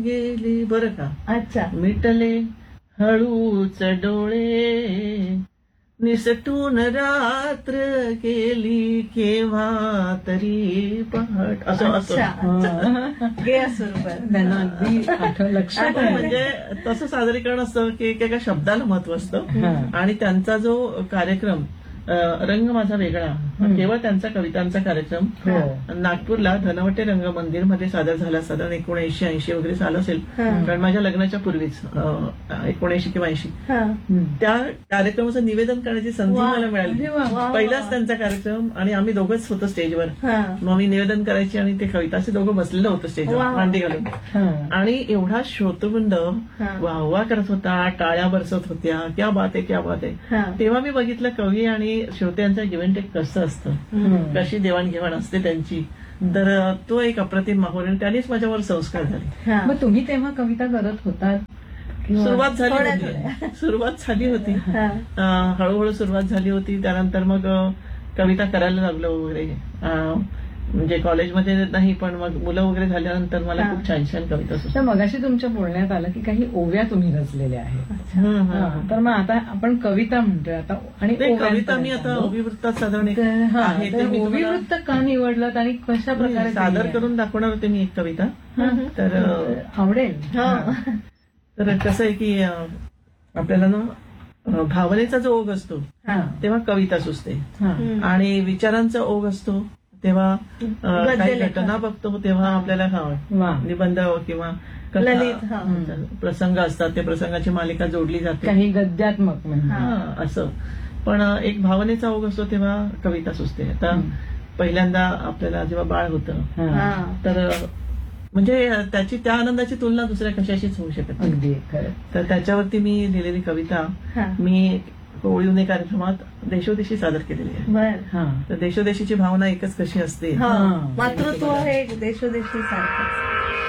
गेली बरं का. अच्छा. मिटले हळूच डोळे, निसटून रात्र गेली केव्हा तरी पहाट. असं अच्छा. गे स्वरूपात त्यांना अगदी लक्षात आहे. म्हणजे तसं सादरीकरण असतं की एका शब्दाला महत्व असतं. आणि त्यांचा जो कार्यक्रम रंग माझा वेगळा, केवळ त्यांचा कवितांचा कार्यक्रम नागपूरला धनवटे रंग मंदिर मध्ये सादर झाला. साधारण 1980 वगैरे साल असेल, कारण माझ्या लग्नाच्या पूर्वीच 1980 किंवा 80. त्या कार्यक्रमाचं निवेदन करण्याची संधी मला मिळाली. पहिलाच त्यांचा कार्यक्रम आणि आम्ही दोघंच होतो स्टेजवर. मग मी निवेदन करायची आणि ते कविताचे दोघं बसलेलं होतं स्टेजवर मांडी घालून. आणि एवढा श्रोतवृंद वाहवा करत होता, टाळ्या बरसत होत्या, क्या बात आहे क्या बात आहे. तेव्हा मी बघितलं कवी आणि श्रोत्यांचं गिव्ह अँड टेक कसं असतं, कशी देवाणघेवाण असते त्यांची. तर तो एक अप्रतिम माहोल आणि त्यानेच माझ्यावर संस्कार झाले. मग तुम्ही तेव्हा कविता करत होतात? सुरुवात झाली होती हळूहळू सुरुवात झाली होती. त्यानंतर मग कविता करायला लागलो वगैरे. म्हणजे कॉलेजमध्ये नाही, पण मग मुलं वगैरे झाल्यानंतर मला खूप छान छान कविता सुचल्या. तर मगाशी तुमच्या बोलण्यात आलं की काही ओव्या तुम्ही रचलेल्या आहेत. तर मग आता आपण कविता म्हणतोय आता, आणि कविता मी आता ओविवृत्तात साधारण आहे. ओविवृत्त का निवडलं आणि कशा प्रकारे सादर करून दाखवणार होते मी एक कविता. तर आवडेल. तर कसं आहे की आपल्याला ना भावनेचा जो ओघ असतो तेव्हा कविता सुचते, आणि विचारांचा ओघ असतो तेव्हा काही घटना बघतो तेव्हा आपल्याला निबंध किंवा प्रसंग असतात, त्या प्रसंगाची मालिका जोडली जाते, काही गद्यात्मक असं. पण एक भावनेचा ओघ असतो तेव्हा कविता सुचते. आता पहिल्यांदा आपल्याला जेव्हा बाळ होतं तर म्हणजे त्याची त्या आनंदाची तुलना दुसऱ्या कशाशीच होऊ शकत नाही. तर त्याच्यावरती मी लिहिलेली कविता मी ओळीवणे कार्यक्रमात देशोदेशी सादर केलेली आहे. तर देशोदेशीची भावना एकच कशी असते, मातृत्व हे देशोदेशी सारखंच.